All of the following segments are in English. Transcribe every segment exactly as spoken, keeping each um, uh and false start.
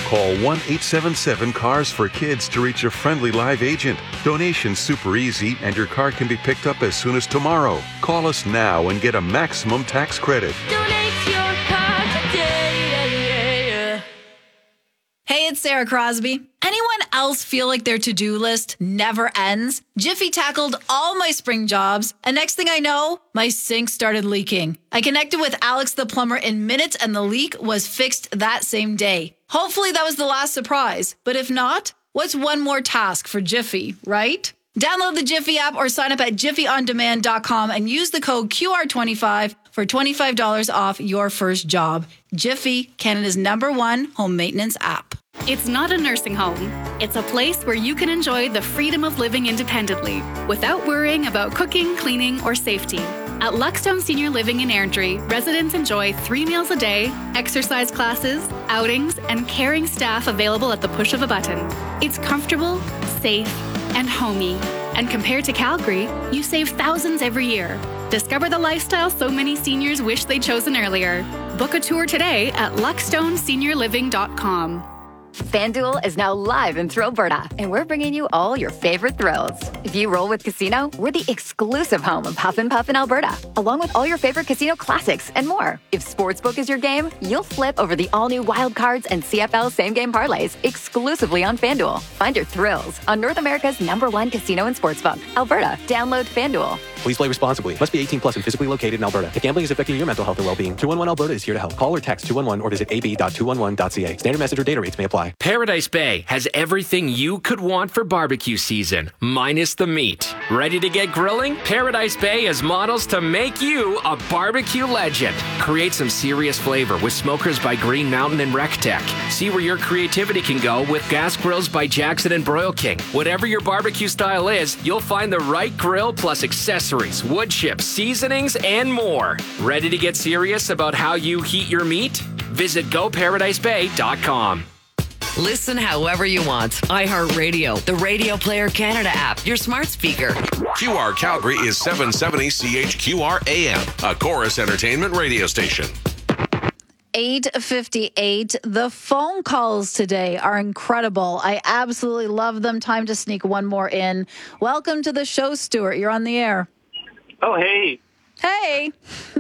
Call one eight seven seven cars for kids to reach a friendly live agent. Donation's super easy and your car can be picked up as soon as tomorrow. Call us now and get a maximum tax credit. Donate your car today. Hey, it's Sarah Crosby. Anyone else feel like their to-do list never ends? Jiffy tackled all my spring jobs, and next thing I know, my sink started leaking. I connected with Alex the plumber in minutes, and the leak was fixed that same day. Hopefully that was the last surprise, but if not, what's one more task for Jiffy, right? Download the Jiffy app or sign up at jiffy on demand dot com and use the code Q R twenty-five for twenty-five dollars off your first job. Jiffy, Canada's number one home maintenance app. It's not a nursing home. It's a place where you can enjoy the freedom of living independently without worrying about cooking, cleaning, or safety. At Luckstone Senior Living in Airdrie, residents enjoy three meals a day, exercise classes, outings, and caring staff available at the push of a button. It's comfortable, safe, and homey. And compared to Calgary, you save thousands every year. Discover the lifestyle so many seniors wish they'd chosen earlier. Book a tour today at luckstone senior living dot com. FanDuel is now live in Thrill Alberta, and we're bringing you all your favorite thrills. If you roll with Casino, we're the exclusive home of Huff and Puff in Alberta, along with all your favorite casino classics and more. If Sportsbook is your game, you'll flip over the all-new Wild Cards and C F L same-game parlays exclusively on FanDuel. Find your thrills on North America's number one casino and sportsbook, Alberta. Download FanDuel. Please play responsibly. Must be eighteen plus and physically located in Alberta. If gambling is affecting your mental health or well-being, two one one Alberta is here to help. Call or text two one one or visit a b dot two one one dot c a. Standard message or data rates may apply. Paradise Bay has everything you could want for barbecue season, minus the meat. Ready to get grilling? Paradise Bay has models to make you a barbecue legend. Create some serious flavor with smokers by Green Mountain and RecTech. See where your creativity can go with gas grills by Jackson and Broil King. Whatever your barbecue style is, you'll find the right grill plus accessories, wood chips, seasonings, and more. Ready to get serious about how you heat your meat? Visit go paradise bay dot com. Listen however you want. iHeartRadio, the Radio Player Canada app, your smart speaker. Q R Calgary is seven seventy C H Q R A M, a Chorus Entertainment radio station. eight fifty-eight. The phone calls today are incredible. I absolutely love them. Time to sneak one more in. Welcome to the show, Stuart. You're on the air. Oh, hey. Hey.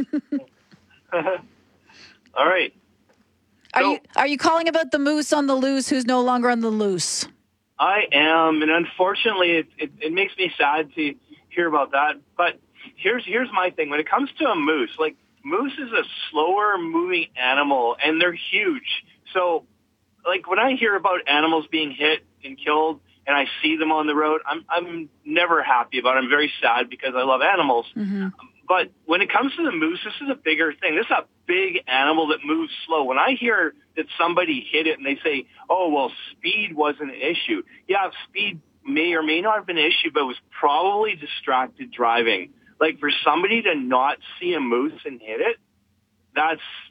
All right. Are so, you are you calling about the moose on the loose who's no longer on the loose? I am, and unfortunately, it, it, it makes me sad to hear about that. But here's here's my thing. When it comes to a moose, like, moose is a slower moving animal, and they're huge. So, like, when I hear about animals being hit and killed, and I see them on the road, I'm I'm never happy about it. I'm very sad because I love animals. Mm-hmm. But when it comes to the moose, this is a bigger thing. This is a big animal that moves slow. When I hear that somebody hit it and they say, oh, well, speed wasn't an issue. Yeah, speed may or may not have been an issue, but it was probably distracted driving. Like, for somebody to not see a moose and hit it, that's